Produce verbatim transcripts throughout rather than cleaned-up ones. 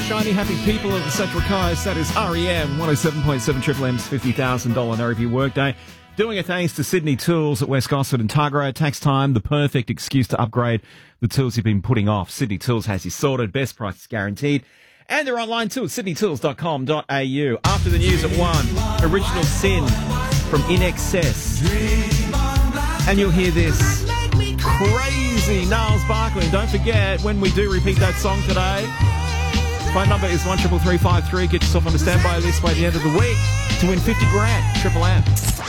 shiny, happy people of the Central Coast. That is R E M, one oh seven point seven Triple M's fifty thousand dollars no review workday. Doing it thanks to Sydney Tools at West Gosford and Targa. Tax time, the perfect excuse to upgrade the tools you've been putting off. Sydney Tools has you sorted, best prices guaranteed. And they're online too at sydney tools dot com dot a u. After the news at one, Original Sin from In Excess. And you'll hear this crazy Niles Barkley. And don't forget, when we do repeat that song today, phone number is one triple three five three. Get yourself on the standby list by the end of the week to win fifty grand. Triple M.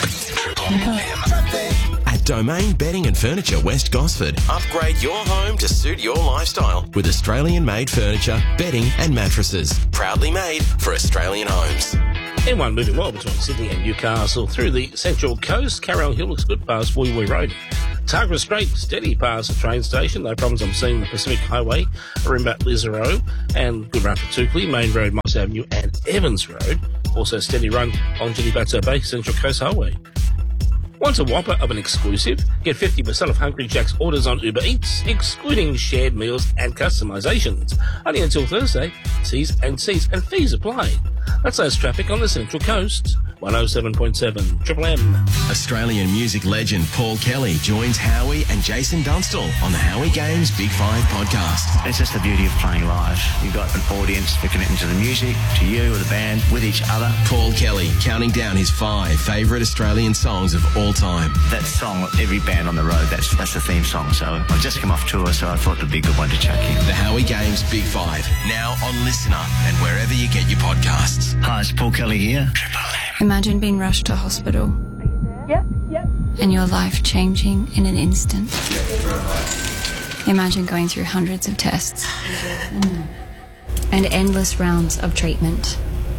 At Domain Bedding and Furniture West Gosford, upgrade your home to suit your lifestyle with Australian-made furniture, bedding and mattresses. Proudly made for Australian homes. M one moving well between Sydney and Newcastle through the Central Coast. Carroll Hill looks good past Woy Woy Road. Targa straight, steady past the train station. No problems. I'm seeing the Pacific Highway, Arimba, Lisero, and good run for Tukley, Main Road, Moss Avenue, and Evans Road. Also steady run on Ginny Bateau Bay, Central Coast Highway. Want a whopper of an exclusive? Get fifty percent of Hungry Jack's orders on Uber Eats, excluding shared meals and customisations. Only until Thursday. T's and C's and fees apply. That's less traffic on the Central Coast. one oh seven point seven Triple M. Australian music legend Paul Kelly joins Howie and Jason Dunstall on the Howie Games Big Five podcast. It's just the beauty of playing live. You've got an audience that connecting to the music, to you, or the band, with each other. Paul Kelly counting down his five favourite Australian songs of all time. That song, every band on the road, that's that's the theme song. So I've just come off tour, so I thought it'd be a good one to chuck in. The Howie Games Big Five, now on Listener and wherever you get your podcasts. Hi, it's Paul Kelly here. Triple M. Imagine being rushed to hospital. Yep, yep. And your life changing in an instant. Imagine going through hundreds of tests. And endless rounds of treatment.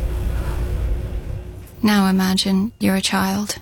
Now imagine you're a child.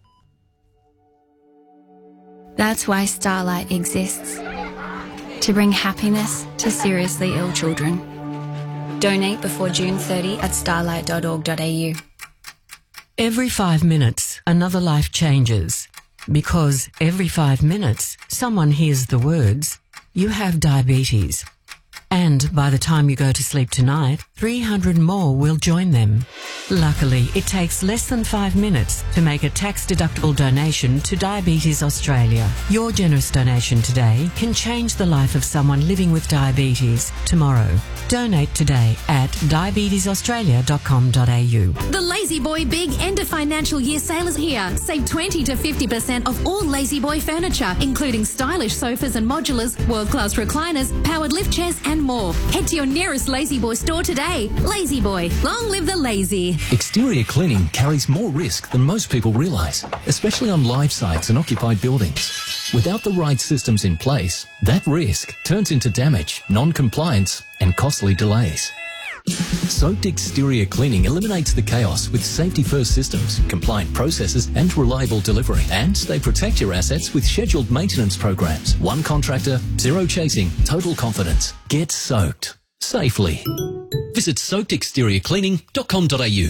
That's why Starlight exists. To bring happiness to seriously ill children. Donate before June thirtieth at starlight dot org dot a u. Every five minutes, another life changes. Because every five minutes, someone hears the words, "You have diabetes." And by the time you go to sleep tonight, three hundred more will join them. Luckily, it takes less than five minutes to make a tax-deductible donation to Diabetes Australia. Your generous donation today can change the life of someone living with diabetes tomorrow. Donate today at diabetes australia dot com dot a u. The Lazy Boy Big End of Financial Year sale is here. Save twenty to fifty percent off all Lazy Boy furniture, including stylish sofas and modulars, world-class recliners, powered lift chairs and more. Head to your nearest Lazy Boy store today. Lazy Boy, long live the lazy. Exterior cleaning carries more risk than most people realise, especially on live sites and occupied buildings. Without the right systems in place, that risk turns into damage, non-compliance and costly delays. Soaked exterior cleaning eliminates the chaos with safety-first systems, compliant processes and reliable delivery. And they protect your assets with scheduled maintenance programs. One contractor, zero chasing, total confidence. Get soaked safely. Visit soaked exterior cleaning dot com dot a u.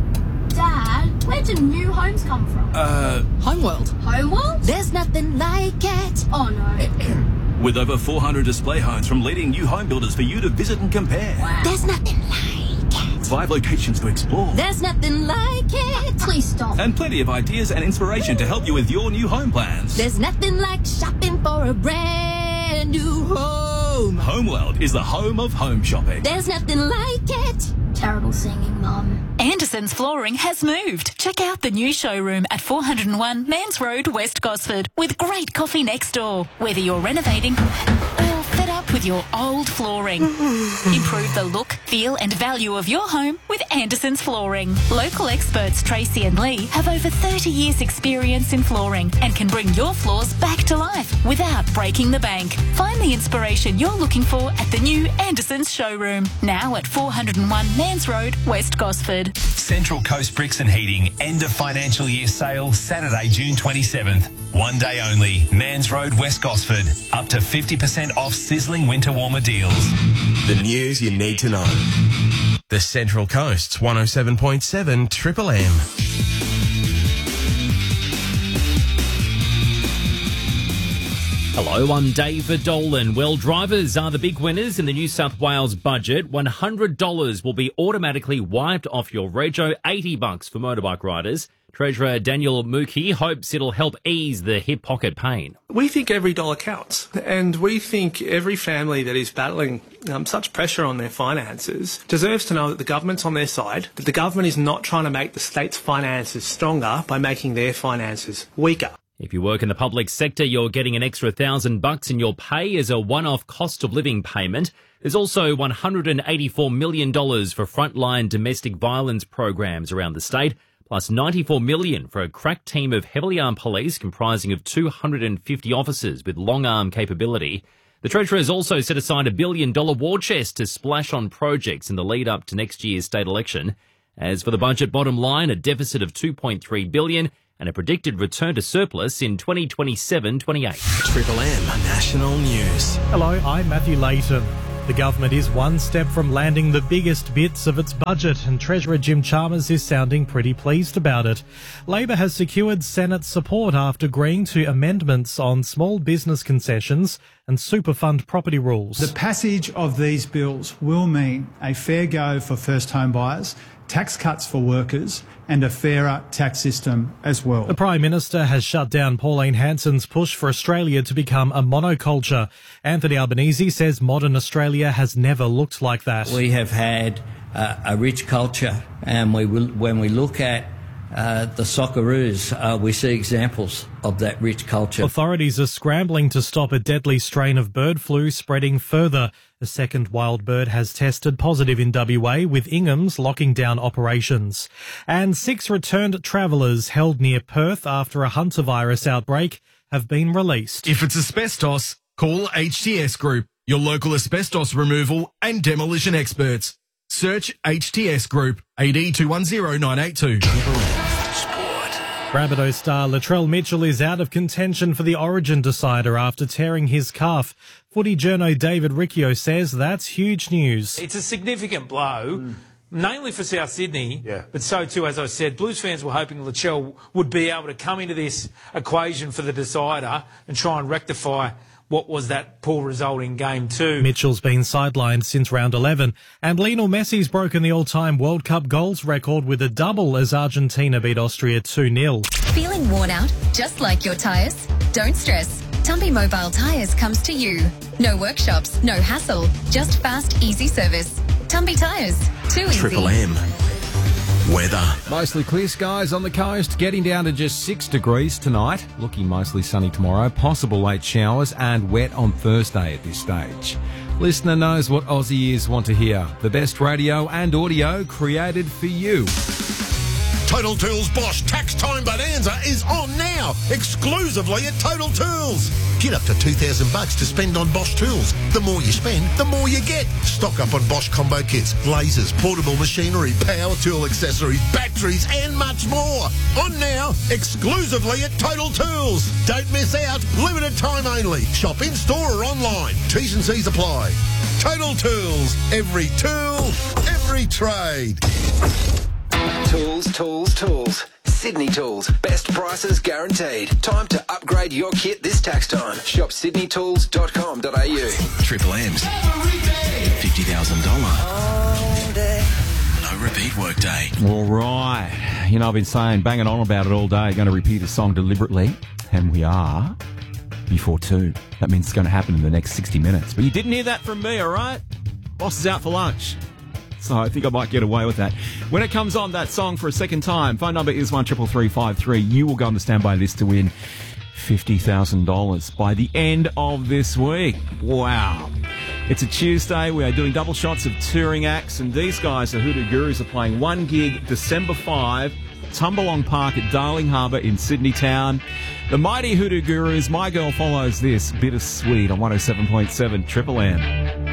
Dad, where do new homes come from? Uh, Homeworld. Homeworld? There's nothing like it. Oh no. With over four hundred display homes from leading new home builders for you to visit and compare. Wow. There's nothing like it. Five locations to explore. There's nothing like it. Please stop. And plenty of ideas and inspiration to help you with your new home plans. There's nothing like shopping for a brand new home. Homeworld is the home of home shopping. There's nothing like it. Terrible singing, Mum. Anderson's Flooring has moved. Check out the new showroom at four oh one Mans Road, West Gosford, with great coffee next door. Whether you're renovating or fed up with your old flooring, improve the look, feel and value of your home with Anderson's Flooring. Local experts Tracy and Lee have over thirty years experience in flooring and can bring your floors back to life without breaking the bank. Find the inspiration you're looking for at the new Anderson's showroom, now at four oh one Mans Road, West Gosford. Central Coast Bricks and Heating end of financial year sale Saturday, June twenty-seventh. One day only, Mans Road, West Gosford. Up to fifty percent off sizzling winter warmer deals. The news you need to know. The Central Coast's one oh seven point seven Triple M. Hello, I'm David Dolan. Well, drivers are the big winners in the New South Wales budget. one hundred dollars will be automatically wiped off your rego, eighty bucks for motorbike riders. Treasurer Daniel Mookie hopes it'll help ease the hip pocket pain. We think every dollar counts, and we think every family that is battling um, such pressure on their finances deserves to know that the government's on their side, that the government is not trying to make the state's finances stronger by making their finances weaker. If you work in the public sector, you're getting an extra thousand bucks in your pay as a one-off cost of living payment. There's also one hundred eighty-four million dollars for frontline domestic violence programs around the state, plus ninety-four million dollars for a crack team of heavily armed police comprising of two hundred fifty officers with long arm capability. The Treasurer has also set aside a billion dollar war chest to splash on projects in the lead up to next year's state election. As for the budget bottom line, a deficit of two point three billion dollars and a predicted return to surplus in twenty twenty-seven twenty-eight. Triple M National News. Hello, I'm Matthew Layton. The government is one step from landing the biggest bits of its budget, and Treasurer Jim Chalmers is sounding pretty pleased about it. Labor has secured Senate support after agreeing to amendments on small business concessions and superfund property rules. The passage of these bills will mean a fair go for first home buyers, tax cuts for workers and a fairer tax system as well. The Prime Minister has shut down Pauline Hanson's push for Australia to become a monoculture. Anthony Albanese says modern Australia has never looked like that. We have had uh, a rich culture, and we will, when we look at Uh, the Socceroos, uh, we see examples of that rich culture. Authorities are scrambling to stop a deadly strain of bird flu spreading further. A second wild bird has tested positive in W A, with Ingham's locking down operations. And six returned travellers held near Perth after a hantavirus outbreak have been released. If it's asbestos, call H T S Group, your local asbestos removal and demolition experts. Search H T S Group, A D two one zero nine eight two. Rabbitoh star Latrell Mitchell is out of contention for the Origin decider after tearing his calf. Footy journo David Riccio says that's huge news. It's a significant blow, mm. mainly for South Sydney, yeah. but so too, as I said, Blues fans were hoping Latrell would be able to come into this equation for the decider and try and rectify what was that poor result in game two. Mitchell's been sidelined since round eleven, and Lionel Messi's broken the all-time World Cup goals record with a double as Argentina beat Austria two nil. Feeling worn out, just like your tyres? Don't stress. Tumby Mobile Tyres comes to you. No workshops, no hassle, just fast, easy service. Tumby Tyres, too easy. Triple M. Weather. Mostly clear skies on the coast, getting down to just six degrees tonight. Looking mostly sunny tomorrow, possible late showers and wet on Thursday at this stage. Listener knows what Aussie ears want to hear. The best radio and audio created for you. Total Tools Bosch Tax Time Bonanza is on now, exclusively at Total Tools. Get up to two thousand bucks to spend on Bosch tools. The more you spend, the more you get. Stock up on Bosch combo kits, lasers, portable machinery, power tool accessories, batteries and much more. On now, exclusively at Total Tools. Don't miss out, limited time only. Shop in store or online. T's and C's apply. Total Tools, every tool, every trade. Tools, tools, tools. Sydney Tools. Best prices guaranteed. Time to upgrade your kit this tax time. Shop sydney tools dot com dot a u. Triple M's. fifty thousand dollars. No repeat workday. All right. You know, I've been saying, banging on about it all day. Going to repeat the song deliberately. And we are before two. That means it's going to happen in the next sixty minutes. But you didn't hear that from me, all right? Boss is out for lunch. So I think I might get away with that. When it comes on, that song for a second time, phone number is one triple three five three. You will go on the standby list to win fifty thousand dollars by the end of this week. Wow. It's a Tuesday. We are doing double shots of touring acts, and these guys, the Hoodoo Gurus, are playing one gig December fifth, Tumbalong Park at Darling Harbour in Sydney Town. The mighty Hoodoo Gurus, My Girl Follows This, Bittersweet on one oh seven point seven Triple M.